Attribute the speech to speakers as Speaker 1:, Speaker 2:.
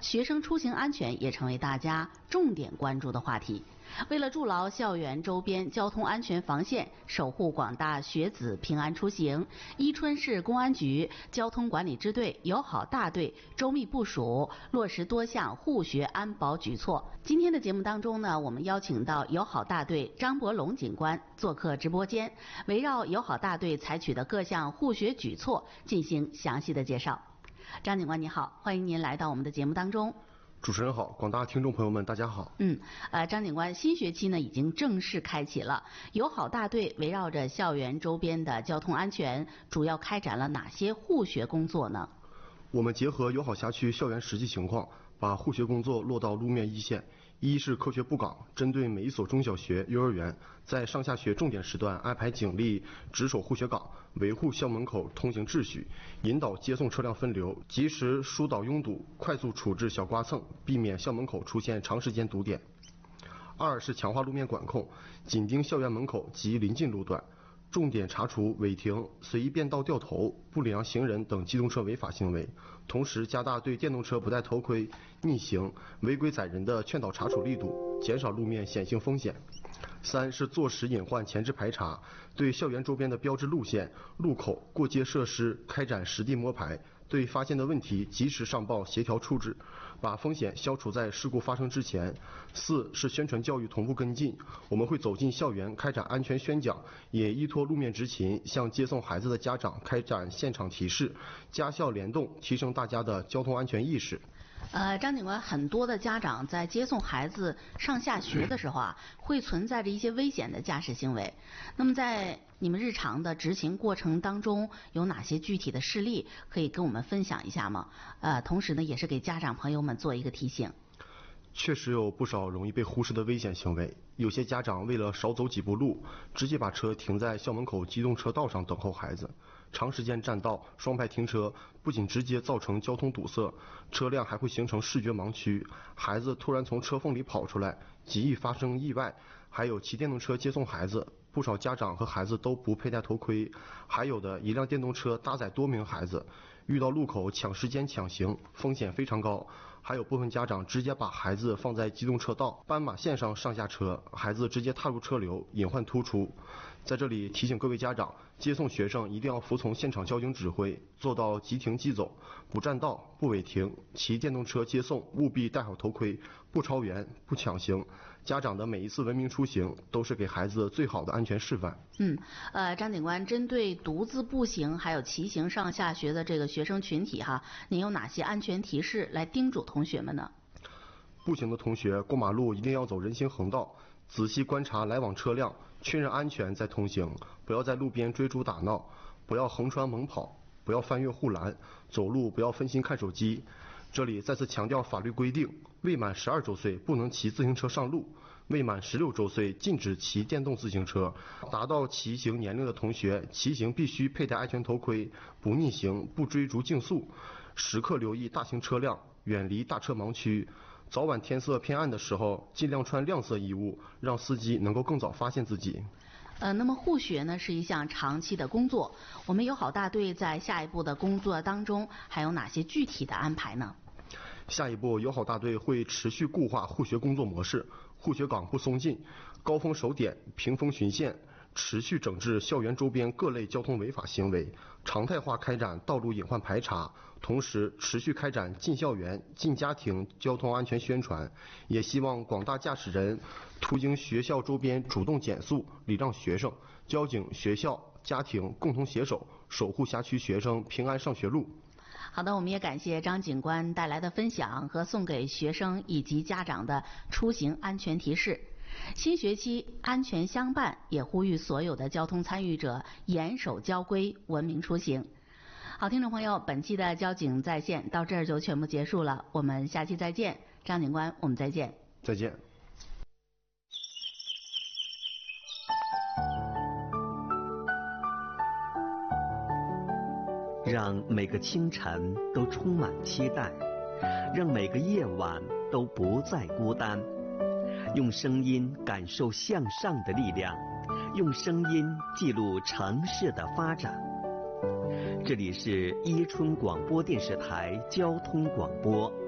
Speaker 1: 学生出行安全也成为大家重点关注的话题。为了筑牢校园周边交通安全防线，守护广大学子平安出行，伊春市公安局交通管理支队友好大队周密部署，落实多项护学安保举措。今天的节目当中呢，我们邀请到友好大队张伯龙警官做客直播间，围绕友好大队采取的各项护学举措进行详细的介绍。张警官你好，欢迎您来到我们的节目当中。
Speaker 2: 主持人好，广大听众朋友们大家好。
Speaker 1: 张警官，新学期呢已经正式开启了，友好大队围绕着校园周边的交通安全，主要开展了哪些护学工作呢？
Speaker 2: 我们结合友好辖区校园实际情况，把护学工作落到路面一线。一是科学布岗，针对每一所中小学、幼儿园，在上下学重点时段安排警力值守护学岗，维护校门口通行秩序，引导接送车辆分流，及时疏导拥堵，快速处置小刮蹭，避免校门口出现长时间堵点。二是强化路面管控，紧盯校园门口及临近路段，重点查处违停、随意变道掉头、不礼让行人等机动车违法行为，同时加大对电动车不戴头盔、逆行、违规载人的劝导查处力度，减少路面险性风险。三是坐实隐患前置排查，对校园周边的标志路线、路口、过街设施开展实地摸排，对发现的问题及时上报协调处置，把风险消除在事故发生之前。四是宣传教育同步跟进，我们会走进校园开展安全宣讲，也依托路面执勤，向接送孩子的家长开展现场提示，家校联动，提升大家的交通安全意识。
Speaker 1: 张警官，很多的家长在接送孩子上下学的时候会存在着一些危险的驾驶行为。那么在你们日常的执行过程当中，有哪些具体的事例可以跟我们分享一下吗？同时呢，也是给家长朋友们做一个提醒。
Speaker 2: 确实有不少容易被忽视的危险行为，有些家长为了少走几步路，直接把车停在校门口机动车道上等候孩子，长时间占道、双排停车，不仅直接造成交通堵塞，车辆还会形成视觉盲区，孩子突然从车缝里跑出来，极易发生意外。还有骑电动车接送孩子，不少家长和孩子都不佩戴头盔，还有的一辆电动车搭载多名孩子，遇到路口抢时间抢行，风险非常高。还有部分家长直接把孩子放在机动车道、斑马线上上下车，孩子直接踏入车流，隐患突出。在这里提醒各位家长，接送学生一定要服从现场交警指挥，做到即停即走，不占道、不违停，骑电动车接送务必戴好头盔，不超员、不抢行。家长的每一次文明出行都是给孩子最好的安全示范。
Speaker 1: 张警官，针对独自步行还有骑行上下学的这个学生群体您有哪些安全提示来叮嘱同学们呢？
Speaker 2: 步行的同学过马路一定要走人行横道，仔细观察来往车辆，确认安全再通行，不要在路边追逐打闹，不要横穿猛跑，不要翻越护栏，走路不要分心看手机。这里再次强调法律规定，未满12周岁不能骑自行车上路，未满16周岁禁止骑电动自行车。达到骑行年龄的同学，骑行必须佩戴安全头盔，不逆行，不追逐竞速，时刻留意大型车辆，远离大车盲区。早晚天色偏暗的时候，尽量穿亮色衣物，让司机能够更早发现自己。
Speaker 1: 那么护学呢是一项长期的工作，我们友好大队在下一步的工作当中还有哪些具体的安排呢？
Speaker 2: 下一步，友好大队会持续固化护学工作模式，护学岗不松劲，高峰守点，屏风巡线，持续整治校园周边各类交通违法行为，常态化开展道路隐患排查，同时持续开展进校园、进家庭交通安全宣传。也希望广大驾驶人途经学校周边主动减速，礼让学生，交警、学校、家庭共同携手，守护辖区学生平安上学路。
Speaker 1: 好的，我们也感谢张警官带来的分享和送给学生以及家长的出行安全提示。新学期安全相伴，也呼吁所有的交通参与者严守交规，文明出行。好，听众朋友，本期的交警在线到这儿就全部结束了，我们下期再见。张警官，我们再见。
Speaker 2: 再见。
Speaker 3: 让每个清晨都充满期待，让每个夜晚都不再孤单。用声音感受向上的力量，用声音记录城市的发展。这里是伊春广播电视台交通广播。